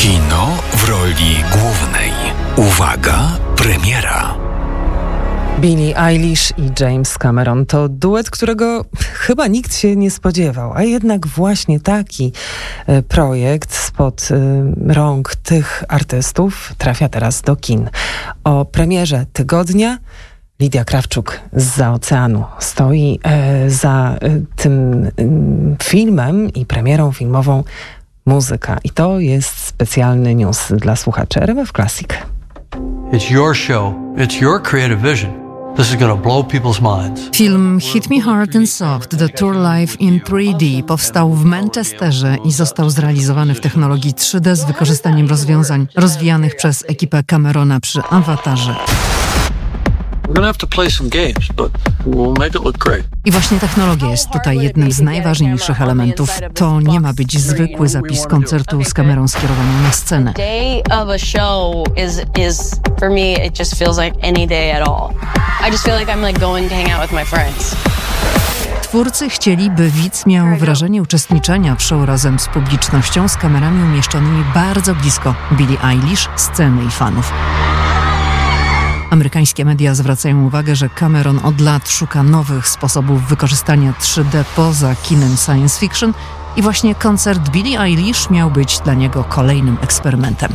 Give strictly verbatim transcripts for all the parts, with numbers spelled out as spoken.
Kino w roli głównej. Uwaga, premiera. Billie Eilish i James Cameron to duet, którego chyba nikt się nie spodziewał, a jednak właśnie taki e, projekt spod e, rąk tych artystów trafia teraz do kin. O premierze tygodnia Lidia Krawczuk zza oceanu stoi e, za e, tym e, filmem i premierą filmową Muzyka. I to jest specjalny news dla słuchaczy R M F Classic. It's your show. It's your creative vision. This is gonna blow people's minds. Film Hit Me Hard and Soft – The Tour Life in trzy D powstał w Manchesterze i został zrealizowany w technologii trzy D z wykorzystaniem rozwiązań rozwijanych przez ekipę Camerona przy Awatarze. We're gonna have to play some games, but we'll make it look great. I właśnie technologia jest tutaj jednym z najważniejszych elementów. To nie ma być zwykły zapis koncertu z kamerą skierowaną na scenę. Day of a show is is for me it just feels like any day at all. I just feel like I'm like going to hang out with my friends. Twórcy chcieli, by widz miał wrażenie uczestniczenia w show razem z publicznością, z kamerami umieszczonymi bardzo blisko Billie Eilish, sceny i fanów. Amerykańskie media zwracają uwagę, że Cameron od lat szuka nowych sposobów wykorzystania trzy D poza kinem science fiction i właśnie koncert Billie Eilish miał być dla niego kolejnym eksperymentem.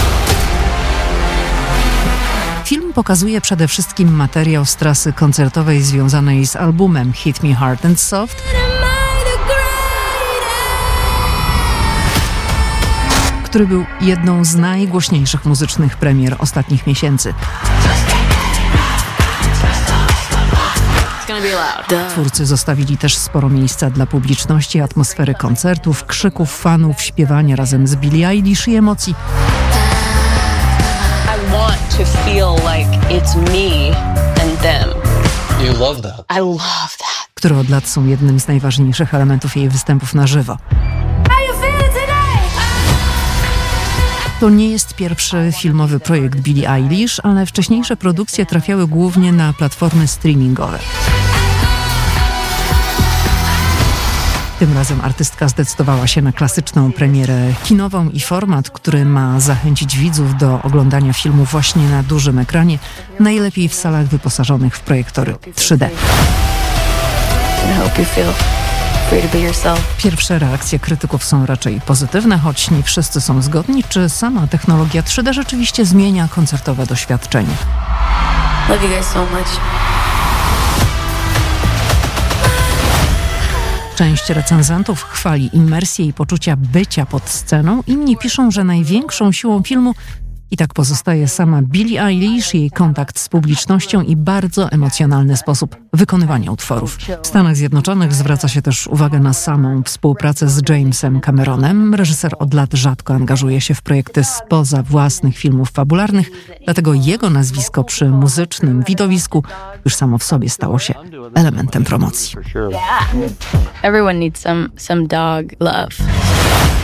Film pokazuje przede wszystkim materiał z trasy koncertowej związanej z albumem Hit Me Hard and Soft, który był jedną z najgłośniejszych muzycznych premier ostatnich miesięcy. Twórcy zostawili też sporo miejsca dla publiczności, atmosfery koncertów, krzyków fanów, śpiewania razem z Billie Eilish i emocji. I want to feel like it's me and them. You love that. I love that. Które od lat są jednym z najważniejszych elementów jej występów na żywo. To nie jest pierwszy filmowy projekt Billie Eilish, ale wcześniejsze produkcje trafiały głównie na platformy streamingowe. Tym razem artystka zdecydowała się na klasyczną premierę kinową i format, który ma zachęcić widzów do oglądania filmu właśnie na dużym ekranie, najlepiej w salach wyposażonych w projektory trzy D. Pierwsze reakcje krytyków są raczej pozytywne, choć nie wszyscy są zgodni, czy sama technologia trzy D rzeczywiście zmienia koncertowe doświadczenie. Love you guys so much. Część recenzentów chwali imersję i poczucia bycia pod sceną, inni piszą, że największą siłą filmu i tak pozostaje sama Billie Eilish, jej kontakt z publicznością i bardzo emocjonalny sposób wykonywania utworów. W Stanach Zjednoczonych zwraca się też uwagę na samą współpracę z Jamesem Cameronem. Reżyser od lat rzadko angażuje się w projekty spoza własnych filmów fabularnych, dlatego jego nazwisko przy muzycznym widowisku już samo w sobie stało się elementem promocji. Everyone needs some some dog love.